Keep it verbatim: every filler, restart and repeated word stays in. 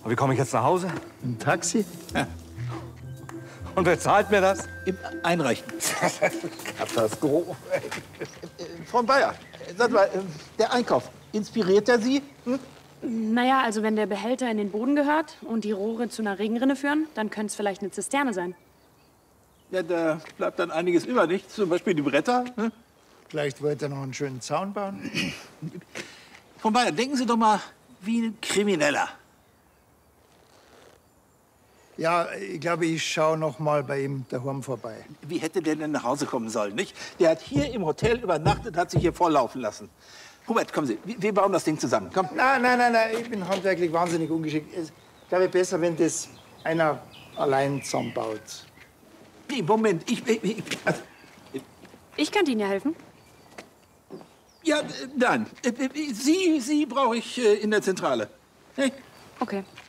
Und wie komme ich jetzt nach Hause? Ein Taxi? Ja. Und wer zahlt mir das? Im Einreichen. Katastrophe. Äh, Frau Bayer, sag mal, äh, der Einkauf, inspiriert er Sie? Hm? Naja, also wenn der Behälter in den Boden gehört und die Rohre zu einer Regenrinne führen, dann könnte es vielleicht eine Zisterne sein. Ja, da bleibt dann einiges über, nicht? Zum Beispiel die Bretter. Hm? Vielleicht wollte er noch einen schönen Zaun bauen. Frau Bayer, denken Sie doch mal wie ein Krimineller. Ja, ich glaube, ich schaue noch mal bei ihm daheim vorbei. Wie hätte der denn nach Hause kommen sollen, nicht? Der hat hier im Hotel übernachtet, hat sich hier vorlaufen lassen. Hubert, kommen Sie, wir bauen das Ding zusammen. Komm. Nein, nein, nein, nein, ich bin handwerklich wahnsinnig ungeschickt. Es glaube besser, wenn das einer allein zusammenbaut. Nee, Moment, ich... ich, ich also, Ich könnte Ihnen ja helfen. ja, äh, nein. Äh, Sie, Sie brauche ich äh, in der Zentrale. Hey? Okay.